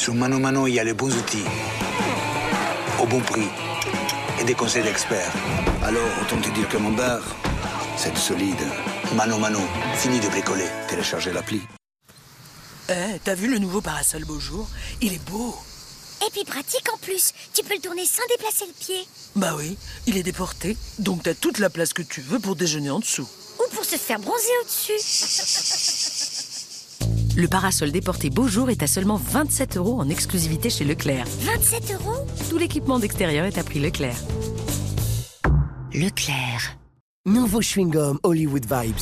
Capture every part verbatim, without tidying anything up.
Sur Mano Mano, il y a les bons outils, au bon prix, et des conseils d'experts. Alors, autant te dire que mon bar, c'est solide. Mano Mano, fini de bricoler. Téléchargez l'appli. Eh, t'as vu le nouveau parasol beau jour? Il est beau. Et puis pratique en plus. Tu peux le tourner sans déplacer le pied. Bah oui, il est déporté, donc t'as toute la place que tu veux pour déjeuner en dessous. Ou pour se faire bronzer au-dessus. Le parasol déporté Beaujour est à seulement vingt-sept euros en exclusivité chez Leclerc. vingt-sept euros? Tout l'équipement d'extérieur est à prix Leclerc. Leclerc. Nouveau chewing-gum Hollywood Vibes.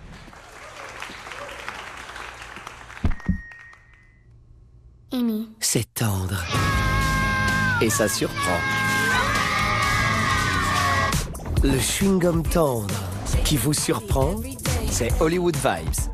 Amy. C'est tendre. Et ça surprend. Le chewing-gum tendre qui vous surprend, c'est Hollywood Vibes.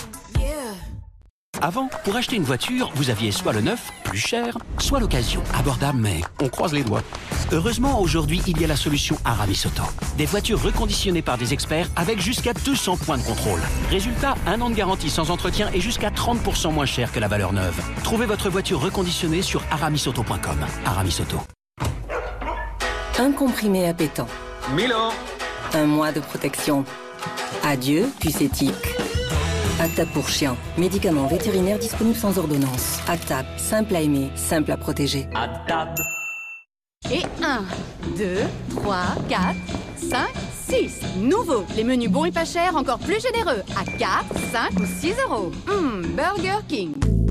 Avant, pour acheter une voiture, vous aviez soit le neuf, plus cher, soit l'occasion, abordable, mais on croise les doigts. Heureusement, aujourd'hui, il y a la solution Aramis Auto. Des voitures reconditionnées par des experts avec jusqu'à deux cents points de contrôle. Résultat, un an de garantie sans entretien et jusqu'à trente pour cent moins cher que la valeur neuve. Trouvez votre voiture reconditionnée sur aramis auto point com. Aramis Auto. Un comprimé appétant. Milan. Un mois de protection. Adieu, puce éthique. Actab pour chien. Médicament vétérinaire disponible sans ordonnance. Actab, simple à aimer, simple à protéger. Actab. Et un, deux, trois, quatre, cinq, six. Nouveau. Les menus bons et pas chers, encore plus généreux. À quatre, cinq ou six euros. Hum, Burger King.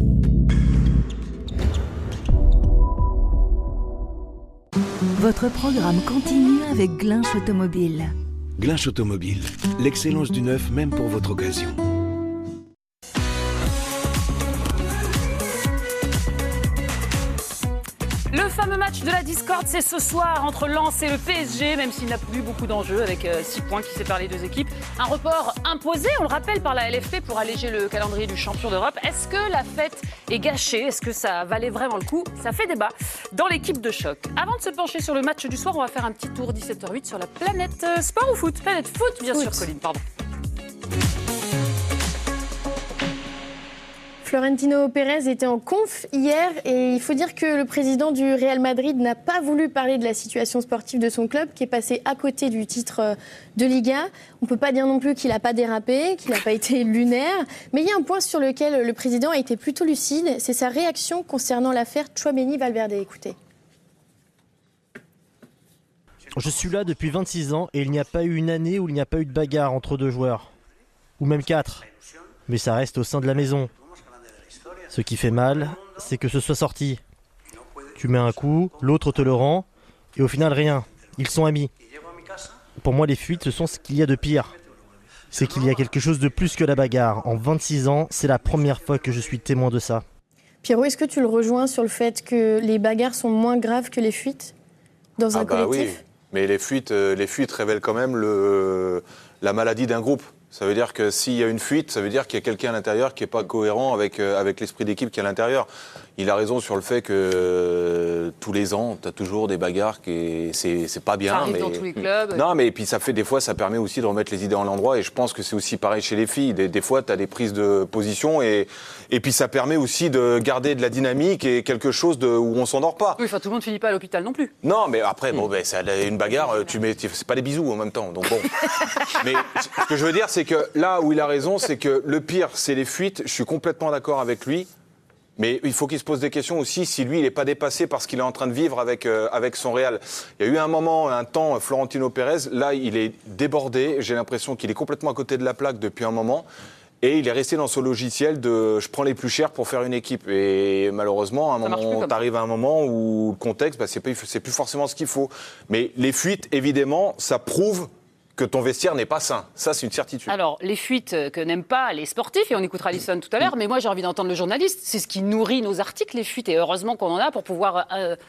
Votre programme continue avec Glinch Automobile. Glinch Automobile, l'excellence du neuf même pour votre occasion. Le fameux match de la discorde, c'est ce soir entre Lens et le P S G, même s'il n'a plus beaucoup d'enjeux avec six points qui séparent les deux équipes. Un report imposé, on le rappelle, par la L F P pour alléger le calendrier du champion d'Europe. Est-ce que la fête est gâchée? Est-ce que ça valait vraiment le coup? Ça fait débat dans l'équipe de choc. Avant de se pencher sur le match du soir, on va faire un petit tour dix-sept heures huit sur la planète sport ou foot? Planète foot, bien foot. sûr, Colline, pardon. Florentino Pérez était en conf hier et il faut dire que le président du Real Madrid n'a pas voulu parler de la situation sportive de son club qui est passé à côté du titre de Liga. On ne peut pas dire non plus qu'il n'a pas dérapé, qu'il n'a pas été lunaire, mais il y a un point sur lequel le président a été plutôt lucide, c'est sa réaction concernant l'affaire Tchouaméni-Valverde. Écoutez. Je suis là depuis vingt-six ans et il n'y a pas eu une année où il n'y a pas eu de bagarre entre deux joueurs. Ou même quatre. Mais ça reste au sein de la maison. Ce qui fait mal, c'est que ce soit sorti. Tu mets un coup, l'autre te le rend, et au final rien. Ils sont amis. Pour moi, les fuites, ce sont ce qu'il y a de pire. C'est qu'il y a quelque chose de plus que la bagarre. En vingt-six ans, c'est la première fois que je suis témoin de ça. Pierrot, est-ce que tu le rejoins sur le fait que les bagarres sont moins graves que les fuites dans un ah bah collectif? Oui, mais les fuites, euh, les fuites révèlent quand même le, la maladie d'un groupe. Ça veut dire que s'il y a une fuite, ça veut dire qu'il y a quelqu'un à l'intérieur qui n'est pas cohérent avec, euh, avec l'esprit d'équipe qui est à l'intérieur. Il a raison sur le fait que euh, tous les ans, tu as toujours des bagarres qui c'est c'est pas bien. Ça arrive mais... dans tous les clubs. Non, mais puis ça fait des fois, ça permet aussi de remettre les idées en endroit. Et je pense que c'est aussi pareil chez les filles. Des, des fois, tu as des prises de position et, et puis ça permet aussi de garder de la dynamique et quelque chose de, où on s'endort pas. Oui, enfin tout le monde finit pas à l'hôpital non plus. Non, mais après, bon, ben, c'est une bagarre, tu mets, c'est pas des bisous en même temps. Donc bon. Mais ce que je veux dire, c'est que là où il a raison, c'est que le pire, c'est les fuites. Je suis complètement d'accord avec lui. Mais il faut qu'il se pose des questions aussi si lui, il n'est pas dépassé par ce qu'il est en train de vivre avec, euh, avec son Real. Il y a eu un moment, un temps, Florentino Pérez, là, il est débordé. J'ai l'impression qu'il est complètement à côté de la plaque depuis un moment. Et il est resté dans ce logiciel de « je prends les plus chers pour faire une équipe ». Et malheureusement, à un moment, tu arrives à un moment où le contexte, bah, c'est plus, c'est plus forcément ce qu'il faut. Mais les fuites, évidemment, ça prouve que ton vestiaire n'est pas sain. Ça, c'est une certitude. Alors, les fuites que n'aiment pas les sportifs, et on écoutera Alison tout à l'heure, mais moi, j'ai envie d'entendre le journaliste. C'est ce qui nourrit nos articles, les fuites, et heureusement qu'on en a pour pouvoir euh,